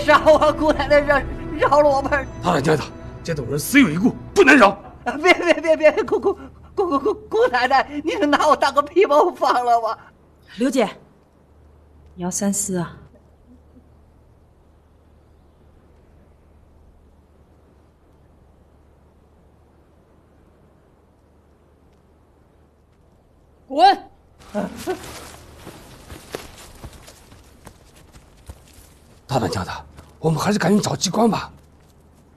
杀我！姑奶奶饶了我吧！ 大人家的，这种人死有余故，不能饶。 别！姑奶奶，你是拿我当个皮包放了我？ 刘姐，你要三思啊！滚！ 大人家的，我们还是赶紧找机关吧。